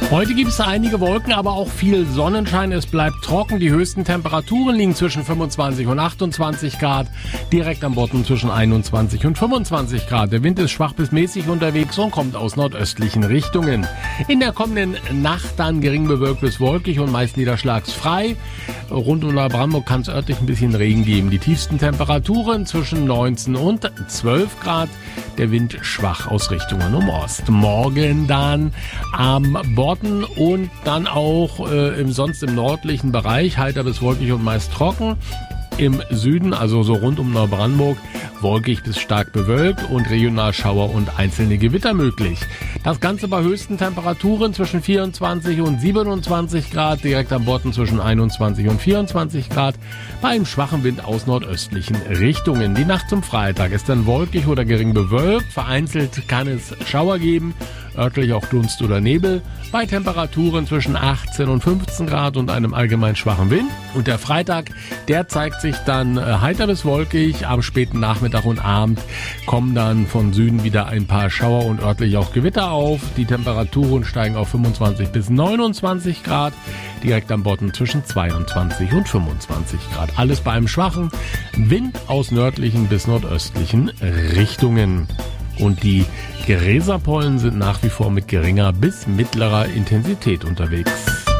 Heute gibt es einige Wolken, aber auch viel Sonnenschein. Es bleibt trocken. Die höchsten Temperaturen liegen zwischen 25 und 28 Grad. Direkt am Bodden zwischen 21 und 25 Grad. Der Wind ist schwach bis mäßig unterwegs und kommt aus nordöstlichen Richtungen. In der kommenden Nacht dann gering bewölkt bis wolkig und meist niederschlagsfrei. Rund um Neubrandenburg kann es örtlich ein bisschen Regen geben. Die tiefsten Temperaturen zwischen 19 und 12 Grad. Der Wind schwach aus Richtungen um Ost. Morgen dann am Bodden und dann auch sonst im nördlichen Bereich heiter bis wolkig und meist trocken. Im Süden, also so rund um Neubrandenburg, wolkig bis stark bewölkt und regional Schauer und einzelne Gewitter möglich. Das Ganze bei höchsten Temperaturen zwischen 24 und 27 Grad, direkt am Bodden zwischen 21 und 24 Grad, bei einem schwachen Wind aus nordöstlichen Richtungen. Die Nacht zum Freitag ist dann wolkig oder gering bewölkt, vereinzelt kann es Schauer geben, örtlich auch Dunst oder Nebel, bei Temperaturen zwischen 18 und 15 Grad und einem allgemein schwachen Wind. Und der Freitag, der zeigt sich dann heiter bis wolkig. Am späten Nachmittag und Abend kommen dann von Süden wieder ein paar Schauer und örtlich auch Gewitter auf. Die Temperaturen steigen auf 25 bis 29 Grad, direkt am Bodden zwischen 22 und 25 Grad. Alles bei einem schwachen Wind aus nördlichen bis nordöstlichen Richtungen. Und die Geräserpollen sind nach wie vor mit geringer bis mittlerer Intensität unterwegs.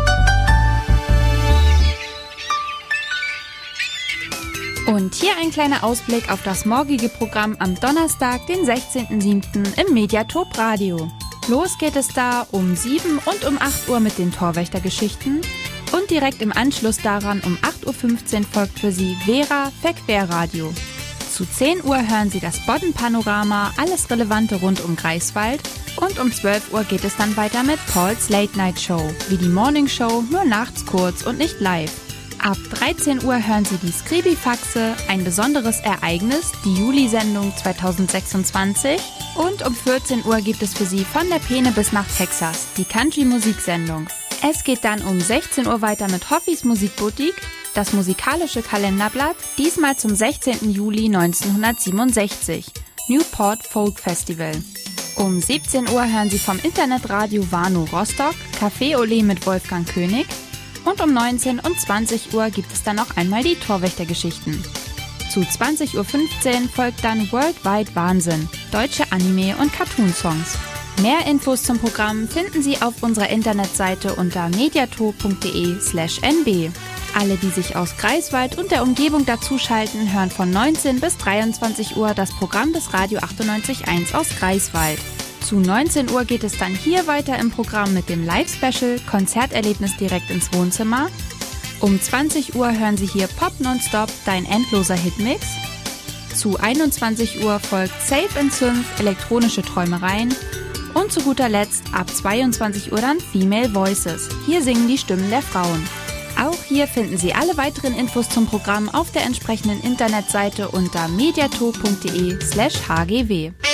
Und hier ein kleiner Ausblick auf das morgige Programm am Donnerstag, den 16.07. im Mediatop Radio. Los geht es da um 7 und um 8 Uhr mit den Torwächtergeschichten. Und direkt im Anschluss daran um 8.15 Uhr folgt für Sie Vera Verquerradio. Zu 10 Uhr hören Sie das Bodden-Panorama, alles Relevante rund um Greifswald. Und um 12 Uhr geht es dann weiter mit Pauls Late Night Show, wie die Morning Show, nur nachts kurz und nicht live. Ab 13 Uhr hören Sie die Skribifaxe, ein besonderes Ereignis, die Juli-Sendung 2026. Und um 14 Uhr gibt es für Sie von der Peene bis nach Texas, die Country-Musiksendung. Es geht dann um 16 Uhr weiter mit Hoffis Musikboutique, das musikalische Kalenderblatt, diesmal zum 16. Juli 1967, Newport Folk Festival. Um 17 Uhr hören Sie vom Internetradio Warnow Rostock, Café Olé mit Wolfgang König. Und um 19 und 20 Uhr gibt es dann noch einmal die Torwächtergeschichten. Zu 20.15 Uhr folgt dann Worldwide Wahnsinn, deutsche Anime- und Cartoon-Songs. Mehr Infos zum Programm finden Sie auf unserer Internetseite unter mediato.de/nb. Alle, die sich aus Greifswald und der Umgebung dazuschalten, hören von 19 bis 23 Uhr das Programm des Radio 98.1 aus Greifswald. Zu 19 Uhr geht es dann hier weiter im Programm mit dem Live-Special Konzerterlebnis direkt ins Wohnzimmer. Um 20 Uhr hören Sie hier Pop Nonstop, dein endloser Hitmix. Zu 21 Uhr folgt Safe and Synth, elektronische Träumereien. Und zu guter Letzt ab 22 Uhr dann Female Voices. Hier singen die Stimmen der Frauen. Auch hier finden Sie alle weiteren Infos zum Programm auf der entsprechenden Internetseite unter mediato.de/hgw.